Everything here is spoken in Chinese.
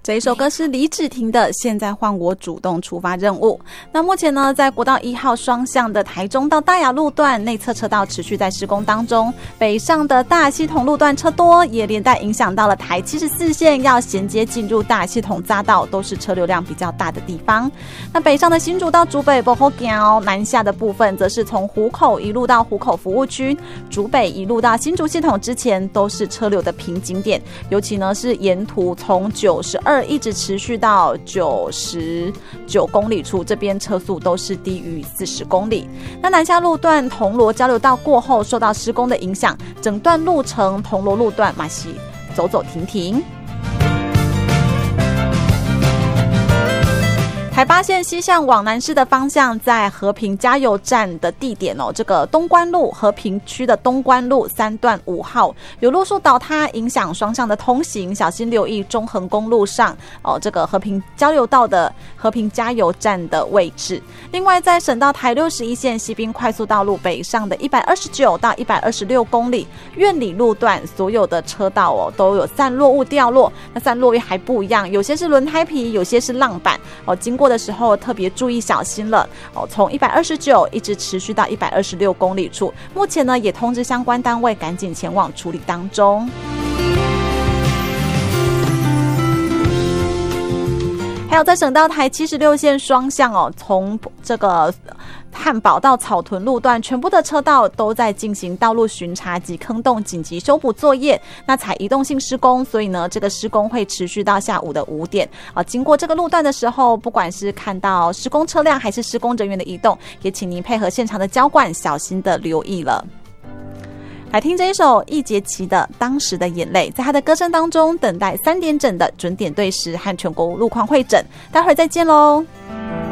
这一首歌是李芷婷的《现在换我主动出发任务》。那目前呢，在国道1号双向的台中到大雅路段内侧车道持续在施工当中，北上的大雅系统路段车多，也连带影响到了台74线要衔接进入大雅系统匝道，都是车流量比较大的地方。那北上的新竹到竹北不好走，南下的部分则是从湖口一路到湖口服务区，竹北一路到新竹系统之前都是车流的瓶颈点，尤其呢是沿途从92一直持续到99公里处，这边车速都是低于40公里。那南下路段铜锣交流道过后受到施工的影响，整段路程铜锣路段嘛是走走停停。台八线西向往南市的方向，在和平加油站的地点这个东关路和平区的东关路3段5号有路树倒塌，影响双向的通行，小心留意中横公路上这个和平交流道的和平加油站的位置。另外，在省道台61线西滨快速道路北上的129到126公里苑里路段，所有的车道都有散落物掉落，那散落物还不一样，有些是轮胎皮，有些是浪板经过的时候特别注意小心了从129一直持续到126公里处，目前呢也通知相关单位赶紧前往处理当中。还有在省道台76线双向从这个汉堡到草屯路段，全部的车道都在进行道路巡查及坑洞紧急修补作业，那采移动性施工，所以呢这个施工会持续到下午的5点经过这个路段的时候，不管是看到施工车辆还是施工人员的移动，也请您配合现场的交管小心的留意了。来听这一首易杰奇的《当时的眼泪》，在他的歌声当中等待3点整的准点对时和全国路况会诊，待会儿再见咯。